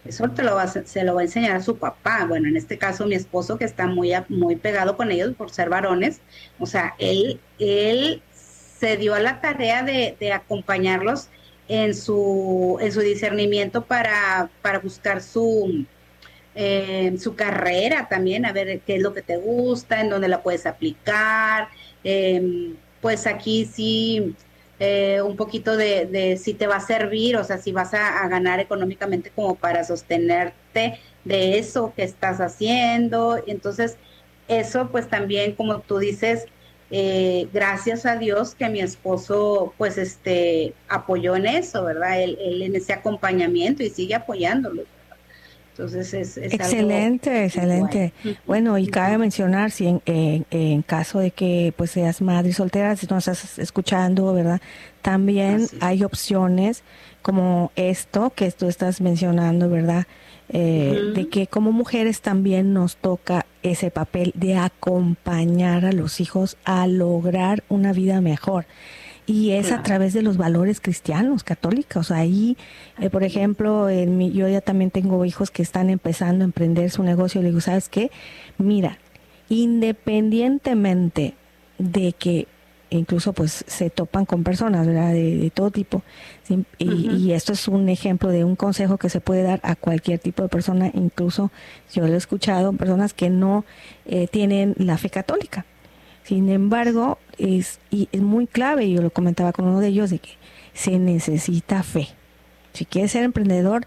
Eso se lo va a enseñar a su papá. Bueno, en este caso mi esposo que está muy pegado con ellos por ser varones. O sea, él se dio a la tarea de acompañarlos en su discernimiento para buscar su carrera también, a ver qué es lo que te gusta, en dónde la puedes aplicar. Pues aquí sí, un poquito de si te va a servir, o sea, si vas a ganar económicamente como para sostenerte de eso que estás haciendo. Entonces, eso pues también, como tú dices, gracias a Dios que mi esposo pues apoyó en eso, ¿verdad? Él en ese acompañamiento y sigue apoyándolo. Entonces es algo Excelente, muy bueno. excelente. Ujú, Bueno, y cabe ujú. mencionar, si en caso de que pues seas madre soltera, si no estás escuchando, ¿verdad? También Así es. hay opciones como esto que tú estás mencionando, ¿verdad? De Ujú, que como mujeres también nos toca ese papel de acompañar a los hijos a lograr una vida mejor. Y es a claro, través de los valores cristianos, católicos. Ahí, por así es. ejemplo, yo ya también tengo hijos que están empezando a emprender su negocio. Le digo, ¿sabes qué? Mira, independientemente de que incluso pues se topan con personas, ¿verdad? De todo tipo. ¿Sí? Ujú, Y esto es un ejemplo de un consejo que se puede dar a cualquier tipo de persona, incluso yo lo he escuchado, personas que no tienen la fe católica. Sin embargo, y es muy clave, y yo lo comentaba con uno de ellos, de que se necesita fe. Si quieres ser emprendedor,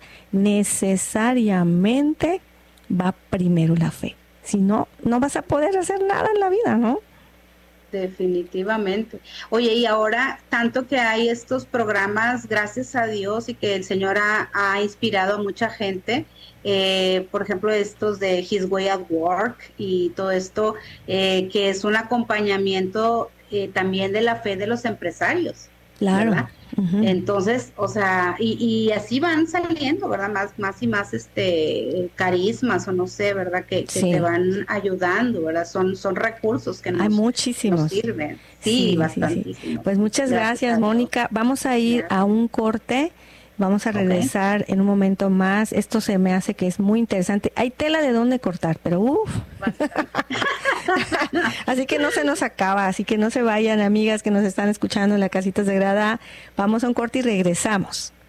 necesariamente va primero la fe. Si no, no vas a poder hacer nada en la vida, ¿no? definitivamente. Oye, y ahora tanto que hay estos programas, gracias a Dios, y que el Señor ha inspirado a mucha gente, por ejemplo, estos de His Way at Work y todo esto, que es un acompañamiento también de la fe de los empresarios, Claro. ¿verdad? Ujú. Entonces, o sea, y así van saliendo, ¿verdad? Más y más carismas o no sé, ¿verdad? Que te Sí, van ayudando, ¿verdad? Son recursos que hay nos muchísimos. sirven. Sí, Sí, sí, sí. bastantísimos. Pues muchas Gracias gracias, a Dios. Mónica. Vamos a ir a Gracias. un corte. Vamos a Ok. regresar en un momento más. Esto se me hace que es muy interesante. Hay tela de dónde cortar, pero uff. Bastante. Así que no se nos acaba. Así que no se vayan, amigas que nos están escuchando en la Casitas de Grada. Vamos a un corte y regresamos.